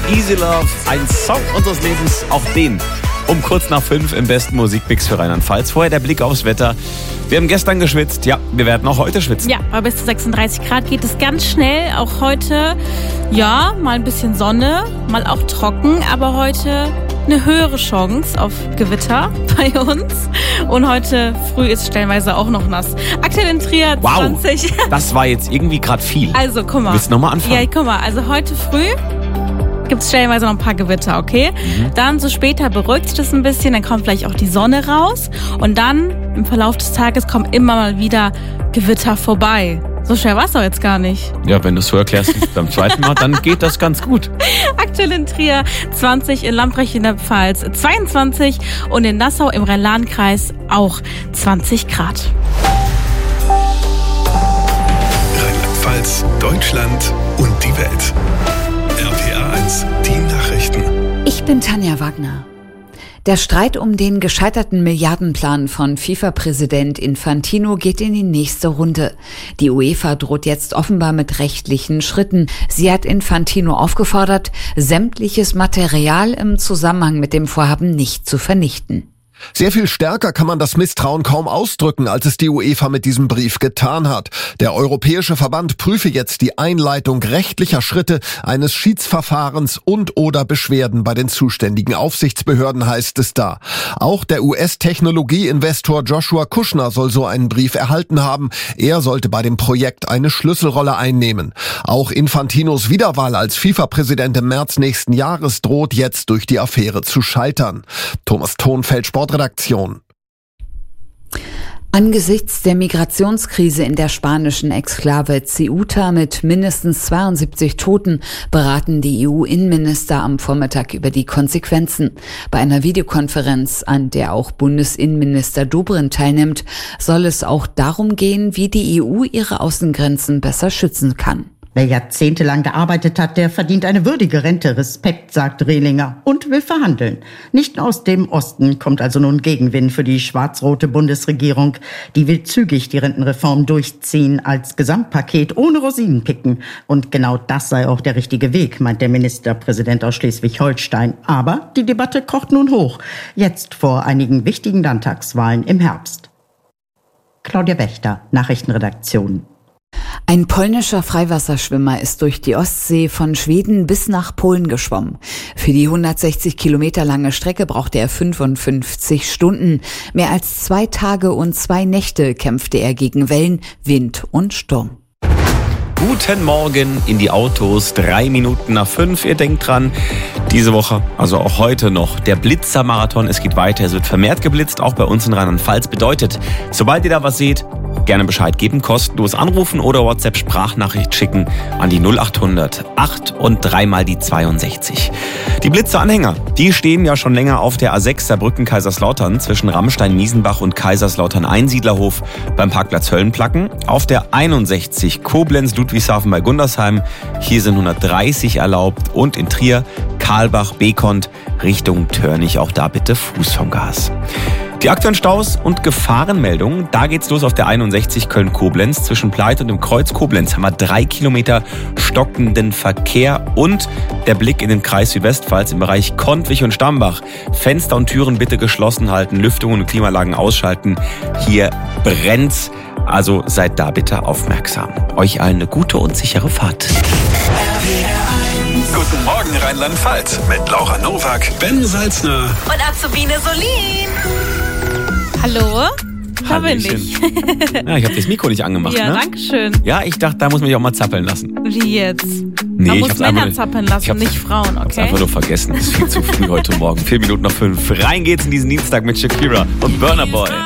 Easy Love, ein Song unseres Lebens, auch den um kurz nach 5 im besten Musikmix für Rheinland-Pfalz. Vorher der Blick aufs Wetter. Wir haben gestern geschwitzt, ja, wir werden auch heute schwitzen. Ja, bei bis zu 36 Grad geht es ganz schnell. Auch heute, ja, mal ein bisschen Sonne, mal auch trocken, aber heute eine höhere Chance auf Gewitter bei uns. Und heute früh ist stellenweise auch noch nass. Aktuell in Trier 20. Wow, das war jetzt irgendwie gerade viel. Also, guck mal. Willst du nochmal anfangen? Ja, guck mal, also heute früh gibt es stellenweise noch ein paar Gewitter, okay? Dann so später beruhigt sich das ein bisschen, dann kommt vielleicht auch die Sonne raus. Und dann im Verlauf des Tages kommen immer mal wieder Gewitter vorbei. So schwer war es doch jetzt gar nicht. Ja, wenn du es so erklärst beim zweiten Mal, dann geht das ganz gut. Aktuell in Trier 20, in Lambrecht in der Pfalz 22 und in Nassau im Rhein-Lahn-Kreis auch 20 Grad. Rheinland-Pfalz, Deutschland und die Welt. RPA 1, die Nachrichten. Ich bin Tanja Wagner. Der Streit um den gescheiterten Milliardenplan von FIFA-Präsident Infantino geht in die nächste Runde. Die UEFA droht jetzt offenbar mit rechtlichen Schritten. Sie hat Infantino aufgefordert, sämtliches Material im Zusammenhang mit dem Vorhaben nicht zu vernichten. Sehr viel stärker kann man das Misstrauen kaum ausdrücken, als es die UEFA mit diesem Brief getan hat. Der Europäische Verband prüfe jetzt die Einleitung rechtlicher Schritte, eines Schiedsverfahrens und/oder Beschwerden bei den zuständigen Aufsichtsbehörden, heißt es da. Auch der US-Technologie-Investor Joshua Kushner soll so einen Brief erhalten haben. Er sollte bei dem Projekt eine Schlüsselrolle einnehmen. Auch Infantinos Wiederwahl als FIFA-Präsident im März nächsten Jahres droht jetzt durch die Affäre zu scheitern. Thomas Thonfeld, Sportredaktion. Angesichts der Migrationskrise in der spanischen Exklave Ceuta mit mindestens 72 Toten beraten die EU-Innenminister am Vormittag über die Konsequenzen. Bei einer Videokonferenz, an der auch Bundesinnenminister Dobrindt teilnimmt, soll es auch darum gehen, wie die EU ihre Außengrenzen besser schützen kann. Wer jahrzehntelang gearbeitet hat, der verdient eine würdige Rente. Respekt, sagt Rehlinger, und will verhandeln. Nicht aus dem Osten kommt also nun Gegenwind für die schwarz-rote Bundesregierung. Die will zügig die Rentenreform durchziehen als Gesamtpaket ohne Rosinenpicken. Und genau das sei auch der richtige Weg, meint der Ministerpräsident aus Schleswig-Holstein. Aber die Debatte kocht nun hoch. Jetzt vor einigen wichtigen Landtagswahlen im Herbst. Claudia Wächter, Nachrichtenredaktion. Ein polnischer Freiwasserschwimmer ist durch die Ostsee von Schweden bis nach Polen geschwommen. Für die 160 Kilometer lange Strecke brauchte er 55 Stunden. Mehr als 2 Tage und 2 Nächte kämpfte er gegen Wellen, Wind und Sturm. Guten Morgen in die Autos, 3 Minuten nach 5. Ihr denkt dran, diese Woche, also auch heute noch, der Blitzermarathon. Es geht weiter, es wird vermehrt geblitzt, auch bei uns in Rheinland-Pfalz. Bedeutet, sobald ihr da was seht, gerne Bescheid geben, kostenlos anrufen oder WhatsApp-Sprachnachricht schicken an die 0800 8 und 3 mal die 62. Die Blitzeranhänger, die stehen ja schon länger auf der A6 Saarbrücken-Kaiserslautern zwischen Ramstein-Miesenbach und Kaiserslautern-Einsiedlerhof beim Parkplatz Höllenplacken. Auf der 61 Koblenz-Ludwigshafen bei Gundersheim, hier sind 130 erlaubt, und in Trier Karlbach-Bekont Richtung Törnich, auch da bitte Fuß vom Gas. Die aktuellen Staus und Gefahrenmeldungen, da geht's los auf der 61 Köln-Koblenz. Zwischen Pleit und dem Kreuz Koblenz haben wir 3 Kilometer stockenden Verkehr und der Blick in den Kreis Südwestpfalz im Bereich Kontwich und Stambach. Fenster und Türen bitte geschlossen halten, Lüftungen und Klimaanlagen ausschalten. Hier brennt's, also seid da bitte aufmerksam. Euch allen eine gute und sichere Fahrt. Guten Morgen Rheinland-Pfalz mit Laura Nowak, Ben Salzner Und Azubine Solin. Hallo? Da bin ich. Ja, ich habe das Mikro nicht angemacht. Ja, ne? danke schön. Ja, ich dachte, da muss man sich auch mal zappeln lassen. Wie jetzt? Nee, Man ich muss hab's Männer einfach, zappeln lassen, nicht Frauen, hab's okay? einfach nur vergessen. Es ist viel zu früh heute Morgen. 4 Minuten nach 5. Rein geht's in diesen Dienstag mit Shakira und Burna Boy.